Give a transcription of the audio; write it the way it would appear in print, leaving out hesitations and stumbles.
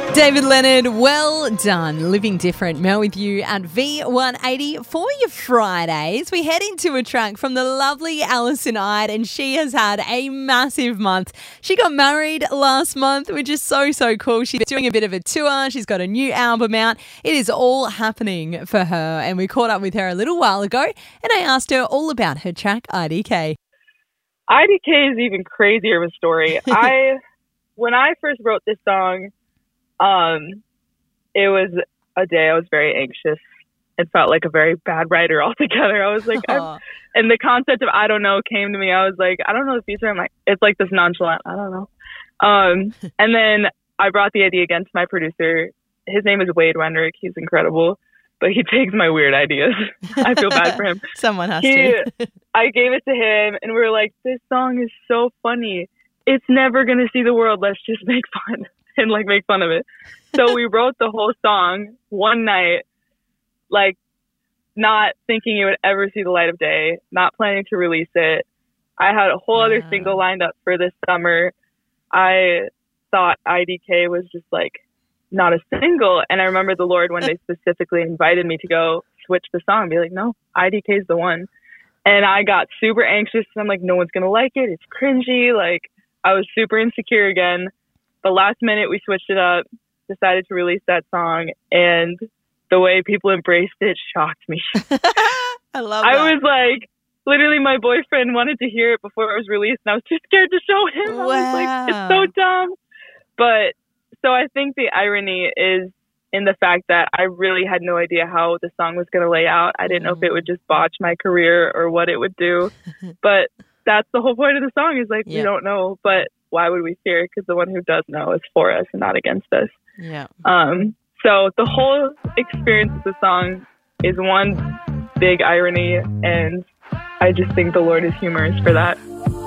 David Leonard, well done. Living Different. Mel with you at V180 for your Fridays. We head into a track from the lovely Alison Ide, and she has had a massive month. She got married last month, which is so cool. She's doing a bit of a tour. She's got a new album out. It is all happening for her, and we caught up with her a little while ago, and I asked her all about her track, IDK. IDK is even crazier of a story. When I first wrote this song, it was a day I was very anxious and felt like a very bad writer altogether. I was like, and the concept of I don't know came to me. I was like, I don't know the future. I'm like, it's like this nonchalant, I don't know. And then I brought the idea again to my producer. His name is Wade Wendrick. He's incredible, but he takes my weird ideas. I feel bad for him. Someone has to. I gave it to him and we were like, this song is so funny. It's never going to see the world. Let's just make fun. And like make fun of it. So we wrote the whole song one night, like not thinking it would ever see the light of day, not planning to release it. I had a whole other single lined up for this summer. I thought IDK was just like not a single. And I remember the Lord one day specifically invited me to go switch the song and be like, no, IDK is the one. And I got super anxious. I'm like, no one's going to like it. It's cringy. Like I was super insecure again. But last minute, we switched it up, decided to release that song, and the way people embraced it shocked me. I love that. I was like, literally, my boyfriend wanted to hear it before it was released, and I was too scared to show him. Wow. I was like, it's so dumb. But so I think the irony is in the fact that I really had no idea how the song was going to lay out. I didn't know if it would just botch my career or what it would do. But that's the whole point of the song is like, we don't know, but why would we fear? Because the one who does know is for us and not against us. Yeah. So the whole experience of the song is one big irony, and I just think the Lord is humorous for that.